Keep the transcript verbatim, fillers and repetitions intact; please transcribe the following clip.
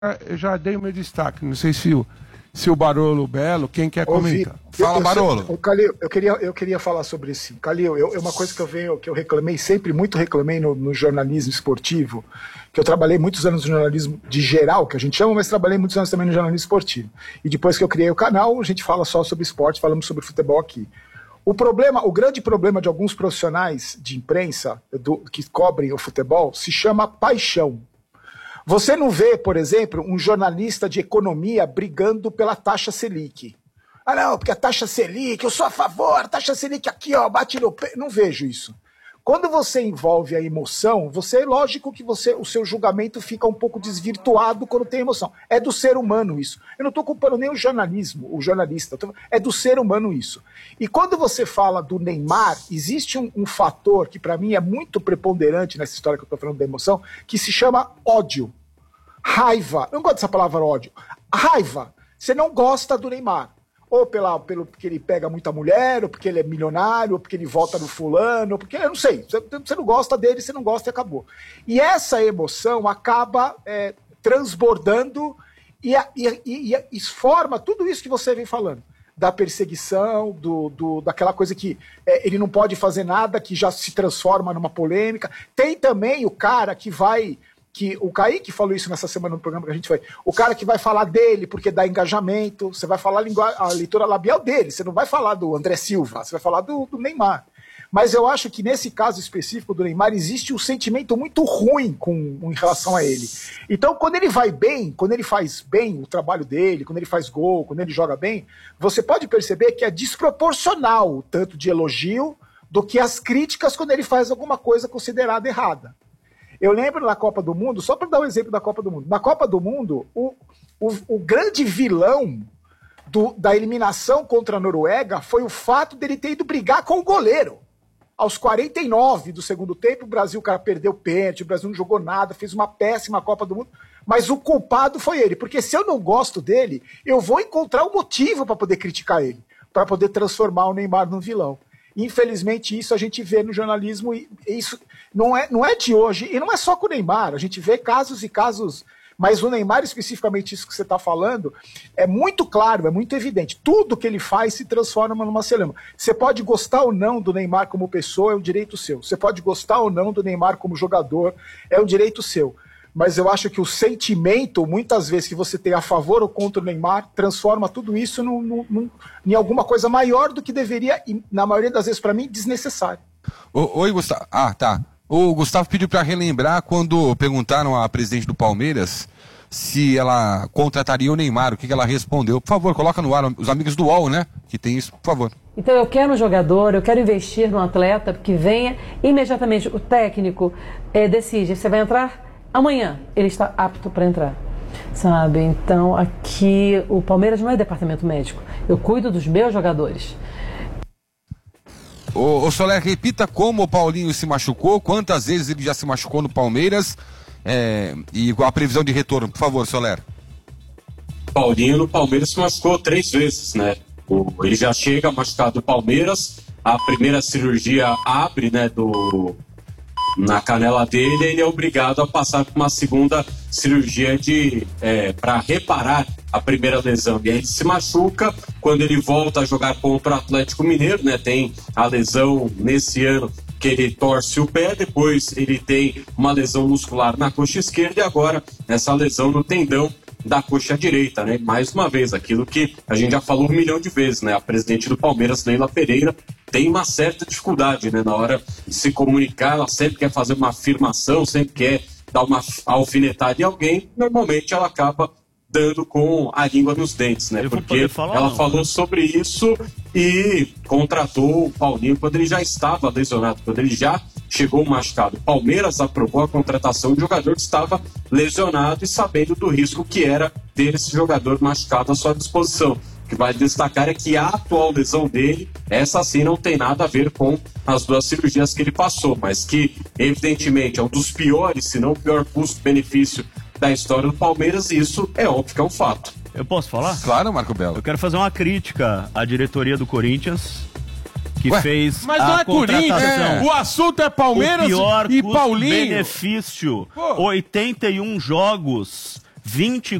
eu já dei o meu destaque. Não sei se o, se o Barolo, o Belo, quem quer Ouvi. comentar. Fala, eu, Barolo. Eu, Calil, eu queria, eu queria falar sobre isso. Calil, eu, é uma coisa que eu venho, que eu reclamei sempre, muito reclamei no, no jornalismo esportivo, que eu trabalhei muitos anos no jornalismo de geral, que a gente chama, mas trabalhei muitos anos também no jornalismo esportivo. E depois que eu criei o canal, a gente fala só sobre esporte, falamos sobre futebol aqui. O problema, o grande problema de alguns profissionais de imprensa do, que cobrem o futebol se chama paixão. Você não vê, por exemplo, um jornalista de economia brigando pela taxa Selic. Ah, não, porque a taxa Selic, eu sou a favor, a taxa Selic aqui, ó, bate no pé. Não vejo isso. Quando você envolve a emoção, você, lógico que você, o seu julgamento fica um pouco desvirtuado quando tem emoção. É do ser humano isso. Eu não estou culpando nem o jornalismo, o jornalista. Tô, é do ser humano isso. E quando você fala do Neymar, existe um, um fator que para mim é muito preponderante nessa história que eu estou falando da emoção, que se chama ódio. Raiva. Eu não gosto dessa palavra ódio. Raiva. Você não gosta do Neymar. Ou pela, pelo porque ele pega muita mulher, ou porque ele é milionário, ou porque ele vota no fulano, ou porque, eu não sei, você não gosta dele, você não gosta e acabou. E essa emoção acaba é, transbordando e, e, e, e forma tudo isso que você vem falando. Da perseguição, do, do, daquela coisa que é, ele não pode fazer nada, que já se transforma numa polêmica. Tem também o cara que vai... que o Kaique falou isso nessa semana no programa que a gente foi, o cara que vai falar dele porque dá engajamento, você vai falar a, lingu- a leitura labial dele, você não vai falar do André Silva, você vai falar do, do Neymar. Mas eu acho que nesse caso específico do Neymar existe um sentimento muito ruim com, em relação a ele. Então quando ele vai bem, quando ele faz bem o trabalho dele, quando ele faz gol, quando ele joga bem, você pode perceber que é desproporcional o tanto de elogio do que as críticas quando ele faz alguma coisa considerada errada. Eu lembro na Copa do Mundo, só para dar um exemplo da Copa do Mundo, na Copa do Mundo, o, o, o grande vilão do, da eliminação contra a Noruega foi o fato dele ter ido brigar com o goleiro. Aos quarenta e nove do segundo tempo, o Brasil, o cara perdeu o pênalti, o Brasil não jogou nada, fez uma péssima Copa do Mundo, mas o culpado foi ele, porque se eu não gosto dele, eu vou encontrar um motivo para poder criticar ele, para poder transformar o Neymar num vilão. Infelizmente isso a gente vê no jornalismo e isso não é, não é de hoje, e não é só com o Neymar, a gente vê casos e casos, mas o Neymar especificamente isso que você está falando, é muito claro, é muito evidente, tudo que ele faz se transforma numa celeuma. Você pode gostar ou não do Neymar como pessoa, é um direito seu, você pode gostar ou não do Neymar como jogador, é um direito seu. Mas eu acho que o sentimento, muitas vezes, que você tem a favor ou contra o Neymar, transforma tudo isso num, num, num, em alguma coisa maior do que deveria, e na maioria das vezes, para mim, desnecessário. O, oi, Gustavo. Ah, tá. O Gustavo pediu para relembrar quando perguntaram à presidente do Palmeiras se ela contrataria o Neymar, o que, que ela respondeu. Por favor, coloca no ar, os amigos do U O L, né, que tem isso, por favor. Então eu quero um jogador, eu quero investir num atleta que venha imediatamente, o técnico é, decide, você vai entrar? Amanhã ele está apto para entrar, sabe? Então aqui o Palmeiras não é departamento médico, eu cuido dos meus jogadores. Ô, ô Soler, repita como o Paulinho se machucou, quantas vezes ele já se machucou no Palmeiras é, e a previsão de retorno, por favor, Soler. Paulinho no Palmeiras se machucou três vezes, né? O, ele já chega machucado do Palmeiras, a primeira cirurgia abre, né, do... na canela dele, ele é obrigado a passar por uma segunda cirurgia de é, para reparar a primeira lesão. E aí ele se machuca quando ele volta a jogar contra o Atlético Mineiro, né? Tem a lesão nesse ano que ele torce o pé, depois ele tem uma lesão muscular na coxa esquerda e agora essa lesão no tendão da coxa direita, né? Mais uma vez, aquilo que a gente já falou um milhão de vezes, né? A presidente do Palmeiras, Leila Pereira, tem uma certa dificuldade, né? Na hora de se comunicar, ela sempre quer fazer uma afirmação, sempre quer dar uma alfinetada em alguém, normalmente ela acaba dando com a língua nos dentes, né? Porque falar, ela não, falou né? sobre isso e contratou o Paulinho quando ele já estava lesionado, quando ele já chegou machucado. O Palmeiras aprovou a contratação de um jogador que estava lesionado e sabendo do risco que era ter esse jogador machucado à sua disposição. O que vai destacar é que a atual lesão dele, essa sim não tem nada a ver com as duas cirurgias que ele passou, mas que evidentemente é um dos piores, se não o pior custo-benefício da história do Palmeiras, e isso é óbvio que é um fato. Eu posso falar? Claro, Marco Belo. Eu quero fazer uma crítica à diretoria do Corinthians, que Ué, fez mas a não é Corinthians, é. O assunto é Palmeiras o pior e Paulinho. Benefício, oitenta e um jogos vinte